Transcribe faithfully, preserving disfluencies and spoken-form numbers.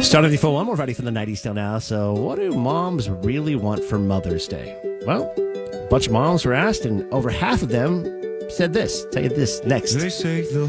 Star ninety-four one, we're ready for the nineties still now. So what do moms really want for Mother's Day? Well, a bunch of moms were asked, and over half of them said this. Tell you this next. They say the